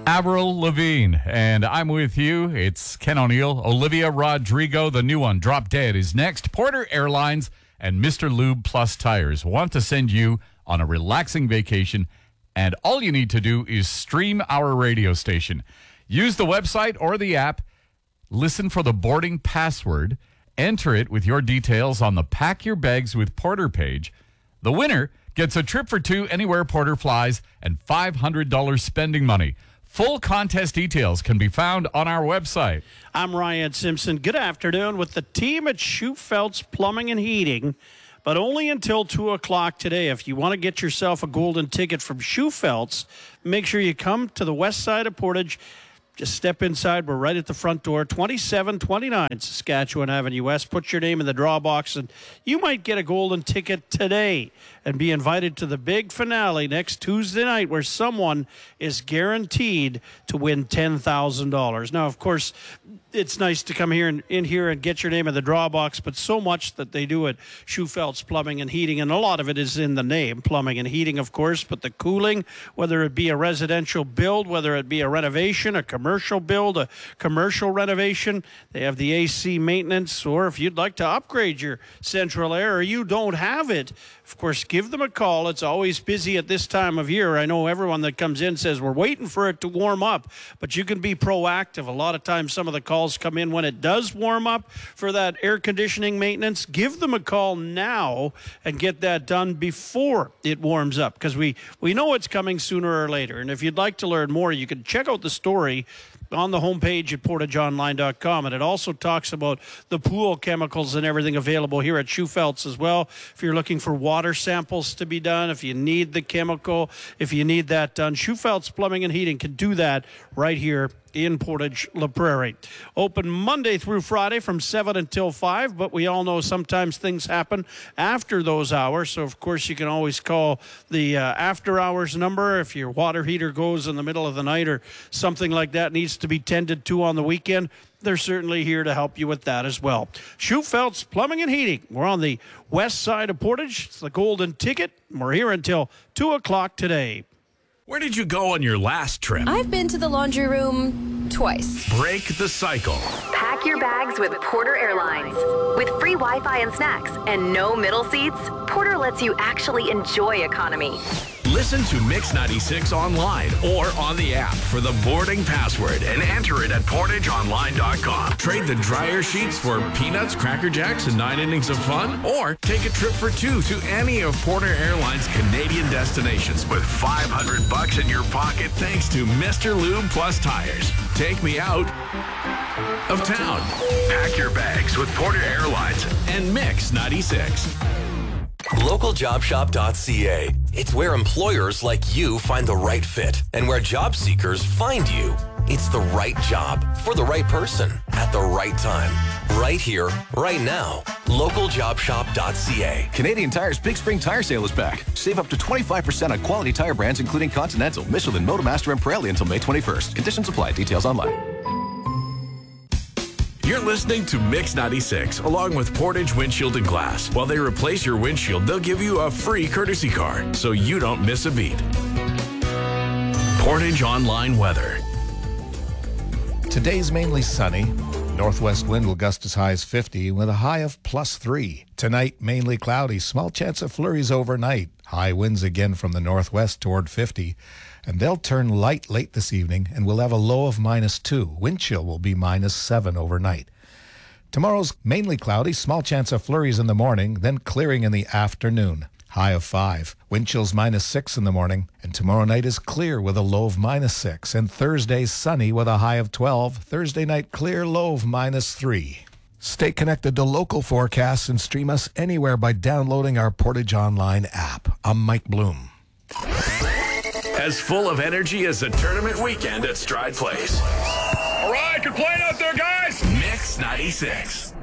Avril Lavigne, and I'm with you. It's Ken O'Neill. Olivia Rodrigo, the new one, Drop Dead, is next. Porter Airlines and Mr. Lube Plus Tires want to send you on a relaxing vacation, and all you need to do is stream our radio station. Use the website or the app, listen for the boarding password, enter it with your details on the Pack Your Bags with Porter page. The winner gets a trip for two anywhere Porter flies and $500 spending money. Full contest details can be found on our website. I'm Ryan Simpson. Good afternoon with the team at Schufelt's Plumbing and Heating, but only until 2 o'clock today. If you want to get yourself a golden ticket from Schufelt's, make sure you come to the west side of Portage. Just step inside. We're right at the front door, 2729 Saskatchewan Avenue West. Put your name in the draw box, and you might get a golden ticket today and be invited to the big finale next Tuesday night where someone is guaranteed to win $10,000. Now, of course, it's nice to come here and in here and get your name in the draw box, but so much that they do at Schufelt's Plumbing and Heating, and a lot of it is in the name, plumbing and heating, of course, but the cooling, whether it be a residential build, whether it be a renovation, a commercial build, a commercial renovation, they have the AC maintenance, or if you'd like to upgrade your central air or you don't have it, of course, give them a call. It's always busy at this time of year. I know everyone that comes in says we're waiting for it to warm up, but you can be proactive. A lot of times some of the calls come in when it does warm up for that air conditioning maintenance. Give them a call now and get that done before it warms up, because we know it's coming sooner or later. And if you'd like to learn more, you can check out the story on the homepage at portageonline.com. And it also talks about the pool chemicals and everything available here at Schufelt's as well. If you're looking for water samples to be done, if you need the chemical, if you need that done, Schufelt's Plumbing and Heating can do that right here in Portage La Prairie. Open Monday through Friday from 7 until 5, but we all know sometimes things happen after those hours. So, of course, you can always call the after-hours number if your water heater goes in the middle of the night or something like that needs to be tended to on the weekend. They're certainly here to help you with that as well. Schufelt's Plumbing and Heating. We're on the west side of Portage. It's the Golden Ticket. We're here until 2 o'clock today. Where did you go on your last trip? I've been to the laundry room twice. Break the cycle. Pack your bags with Porter Airlines. With free Wi-Fi and snacks and no middle seats, Porter lets you actually enjoy economy. Listen to Mix 96 online or on the app for the boarding password and enter it at portageonline.com. Trade the dryer sheets for peanuts, Cracker Jacks, and 9 innings of fun, or take a trip for two to any of Porter Airlines' Canadian destinations with $500 in your pocket thanks to Mr. Lube Plus Tires. Take me out of town. Pack your bags with Porter Airlines and Mix 96. LocalJobShop.ca. It's where employers like you find the right fit and where job seekers find you. It's the right job for the right person at the right time. Right here, right now. LocalJobShop.ca. Canadian Tire's Big Spring Tire Sale is back. Save up to 25% on quality tire brands including Continental, Michelin, Motomaster, and Pirelli until May 21st. Conditions apply. Details online. You're listening to Mix 96 along with Portage Windshield and Glass. While they replace your windshield, they'll give you a free courtesy car so you don't miss a beat. Portage Online Weather. Today's mainly sunny. Northwest wind will gust as high as 50 with a high of +3. Tonight, mainly cloudy. Small chance of flurries overnight. High winds again from the northwest toward 50. And they'll turn light late this evening and we'll have a low of -2. Wind chill will be -7 overnight. Tomorrow's mainly cloudy. Small chance of flurries in the morning, then clearing in the afternoon. High of 5. Wind chills -6 in the morning. And tomorrow night is clear with a low of -6. And Thursday sunny with a high of 12. Thursday night clear, low of -3. Stay connected to local forecasts and stream us anywhere by downloading our Portage Online app. I'm Mike Bloom. As full of energy as a tournament weekend at Stride Place. All right, good playing out there, guys. Mix 96.